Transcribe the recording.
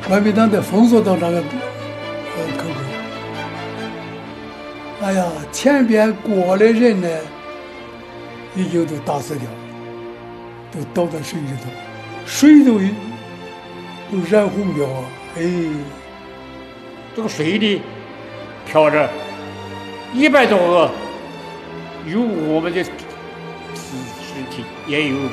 国民党在封锁到那个口口。哎呀，前边过的人呢，已经都打死掉了，都倒在水里头，水都染红掉啊！哎， 这个水里漂着100多个，有我们的尸体，也有